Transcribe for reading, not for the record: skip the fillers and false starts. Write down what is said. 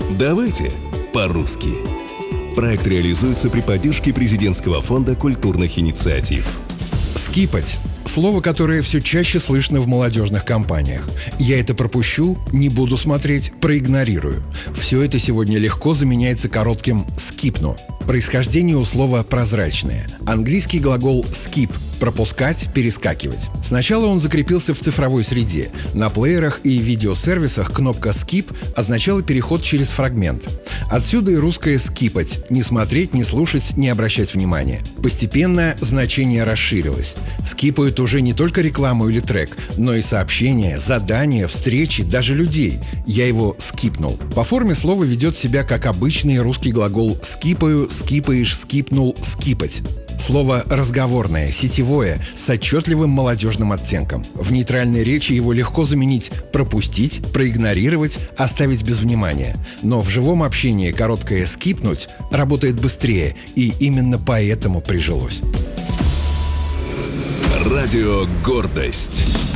Давайте по-русски. Проект реализуется при поддержке Президентского фонда культурных инициатив. Скипать. Слово, которое все чаще слышно в молодежных кампаниях. Я это пропущу, не буду смотреть, проигнорирую. Все это сегодня легко заменяется коротким «скипну». Происхождение у слова прозрачное. Английский глагол «skip» – пропускать, перескакивать. Сначала он закрепился в цифровой среде. На плеерах и видеосервисах кнопка «skip» означала переход через фрагмент. Отсюда и русское «скипать» – не смотреть, не слушать, не обращать внимания. Постепенно значение расширилось. Скипают уже не только рекламу или трек, но и сообщения, задания, встречи, даже людей. Я его скипнул. По форме слово ведет себя как обычный русский глагол «скипаю», «скипаешь», «скипнул», «скипать». Слово разговорное, сетевое, с отчетливым молодежным оттенком. В нейтральной речи его легко заменить пропустить, проигнорировать, оставить без внимания. Но в живом общении короткое «скипнуть» работает быстрее, и именно поэтому прижилось. Радио «Гордость».